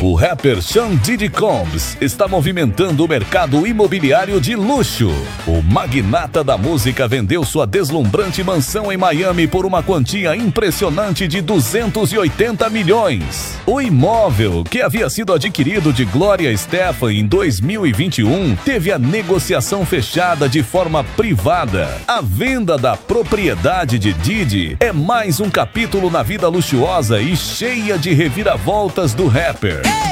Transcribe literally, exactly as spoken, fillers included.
O rapper Sean Diddy Combs está movimentando o mercado imobiliário de luxo. O magnata da música vendeu sua deslumbrante mansão em Miami por uma quantia impressionante de duzentos e oitenta milhões. O imóvel, que havia sido adquirido de Gloria Estefan em dois mil e vinte e um, teve a negociação fechada de forma privada. A venda da propriedade de Diddy é mais um capítulo na vida luxuosa e cheia de reviravoltas do rapper.